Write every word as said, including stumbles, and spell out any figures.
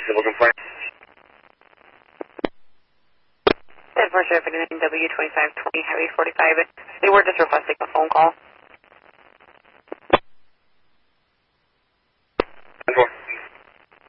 civil complaint. ten four zero W twenty-five twenty Highway forty-five. They were just requesting a phone call.